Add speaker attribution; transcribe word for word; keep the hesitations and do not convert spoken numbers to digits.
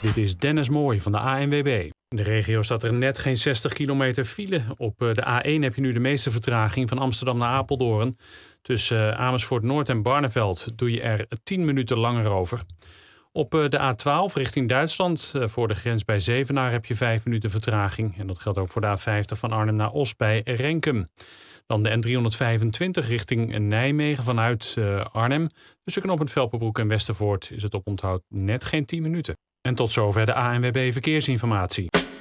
Speaker 1: Dit is Dennis Mooij van de A N W B. In de regio staat er net geen zestig kilometer file. Op de A één heb je nu de meeste vertraging van Amsterdam naar Apeldoorn. Tussen Amersfoort Noord en Barneveld doe je er tien minuten langer over. Op de A twaalf richting Duitsland voor de grens bij Zevenaar heb je vijf minuten vertraging. En dat geldt ook voor de A vijftig van Arnhem naar Os bij Renkum. Dan de N driehonderdvijfentwintig richting Nijmegen vanuit uh, Arnhem. Tussen knooppunt Velperbroek en Westervoort is het oponthoud net geen tien minuten. En tot zover de A N W B Verkeersinformatie.